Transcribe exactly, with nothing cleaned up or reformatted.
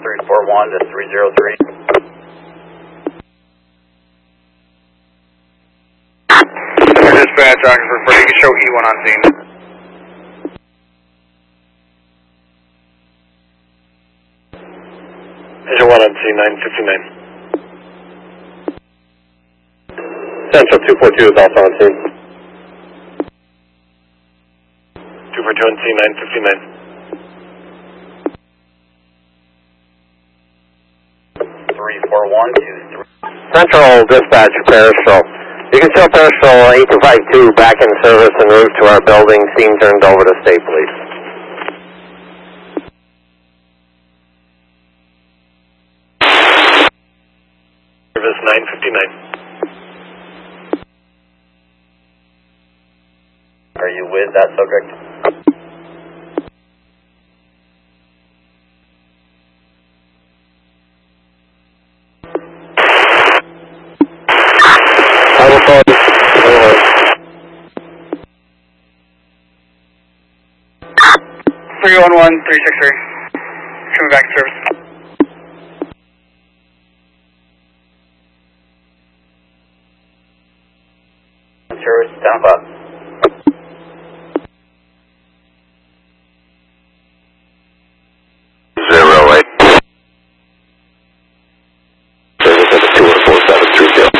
three four one to three zero three. Dispatch, Oxford, you can show E one on scene. Engine one on scene, nine fifty-nine. Central two four two is also on scene. two four two on scene, nine fifty-nine. three four one two three. Central dispatch, Peristal. You can show Peristal eight two five two back in service en route to our building. Scene turned over to State Police. Service nine fifty-nine. Are you with that subject? I will call you. three one one, three six three. Coming back to service. Service, stand up.